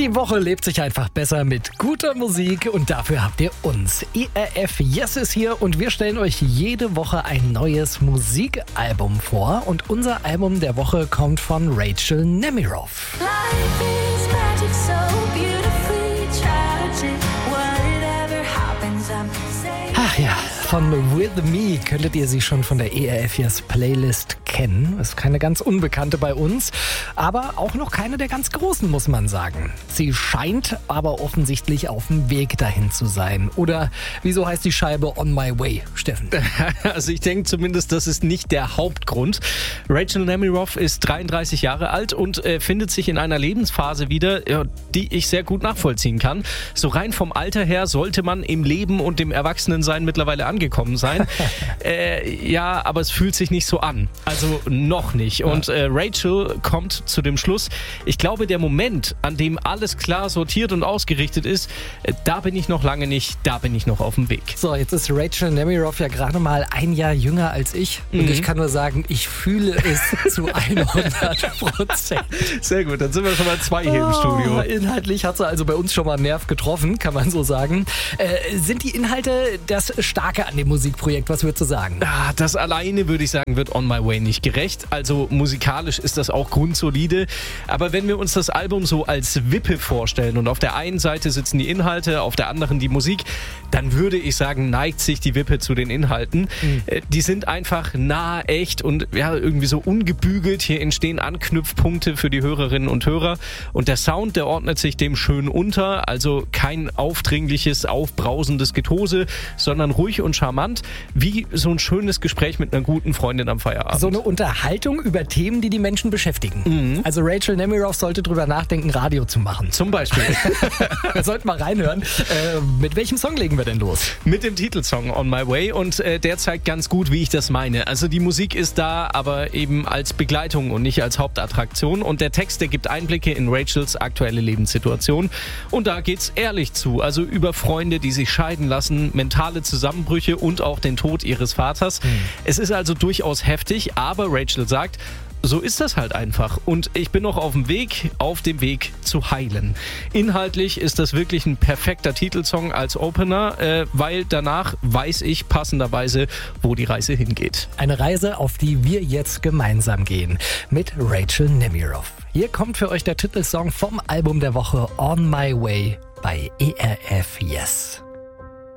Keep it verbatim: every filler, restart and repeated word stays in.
Die Woche lebt sich einfach besser mit guter Musik und dafür habt ihr uns. E R F Yes ist hier und wir stellen euch jede Woche ein neues Musikalbum vor und unser Album der Woche kommt von Rachel Nemiroff. Life is magic, so beautifully tragic. Whatever happens, I'm safe. Ach ja, von With Me könntet ihr sie schon von der E R F Yes Playlist kennen. Ist keine ganz unbekannte bei uns, aber auch noch keine der ganz großen, muss man sagen. Sie scheint aber offensichtlich auf dem Weg dahin zu sein. Oder wieso heißt die Scheibe On My Way, Steffen? Also ich denke zumindest, das ist nicht der Hauptgrund. Rachel Nemiroff ist dreiunddreißig Jahre alt und äh, findet sich in einer Lebensphase wieder, ja, die ich sehr gut nachvollziehen kann. So rein vom Alter her sollte man im Leben und dem Erwachsenensein mittlerweile angekommen sein. äh, ja, aber es fühlt sich nicht so an. Also noch nicht. Und äh, Rachel kommt zu dem Schluss, ich glaube, der Moment, an dem alles klar sortiert und ausgerichtet ist, äh, da bin ich noch lange nicht, da bin ich noch auf dem Weg. So, jetzt ist Rachel Nemiroff ja gerade mal ein Jahr jünger als ich. Und Mhm. ich kann nur sagen, ich fühle es zu hundert Prozent. Sehr gut, dann sind wir schon mal zwei hier im Studio. Oh, inhaltlich hat sie also bei uns schon mal einen Nerv getroffen, kann man so sagen. Äh, sind die Inhalte das Starke an dem Musikprojekt? Was würdest du sagen? Ah, das alleine, würde ich sagen, wird On My Way nicht gerecht. Also musikalisch ist das auch grundsolide. Aber wenn wir uns das Album so als Wippe vorstellen und auf der einen Seite sitzen die Inhalte, auf der anderen die Musik, dann würde ich sagen, neigt sich die Wippe zu den Inhalten. Mhm. Äh, die sind einfach nah, echt und ja, irgendwie so ungebügelt. Hier entstehen Anknüpfpunkte für die Hörerinnen und Hörer. Und der Sound, der ordnet sich dem schön unter. Also kein aufdringliches, aufbrausendes Getose, sondern ruhig und charmant, wie so ein schönes Gespräch mit einer guten Freundin am Feierabend. So eine Unterhaltung über Themen, die die Menschen beschäftigen. Mhm. Also Rachel Nemiroff sollte drüber nachdenken, Radio zu machen. Zum Beispiel. Wir sollten mal reinhören. Äh, mit welchem Song legen wir denn los? Mit dem Titelsong On My Way und äh, der zeigt ganz gut, wie ich das meine. Also die Musik ist da, aber eben als Begleitung und nicht als Hauptattraktion. Und der Text, der gibt Einblicke in Rachels aktuelle Lebenssituation. Und da geht's ehrlich zu. Also über Freunde, die sich scheiden lassen, mentale Zusammenbrüche und auch den Tod ihres Vaters. Mhm. Es ist also durchaus heftig, aber Rachel sagt, so ist das halt einfach. Und ich bin noch auf dem Weg, auf dem Weg zu heilen. Inhaltlich ist das wirklich ein perfekter Titelsong als Opener, äh, weil danach weiß ich passenderweise, wo die Reise hingeht. Eine Reise, auf die wir jetzt gemeinsam gehen. Mit Rachel Nemiroff. Hier kommt für euch der Titelsong vom Album der Woche On My Way bei E R F Yes.